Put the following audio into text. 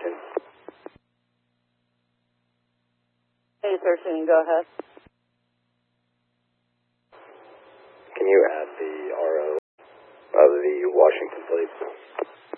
Washington. Hey, 13, go ahead. Can you add the RO of the Washington, please?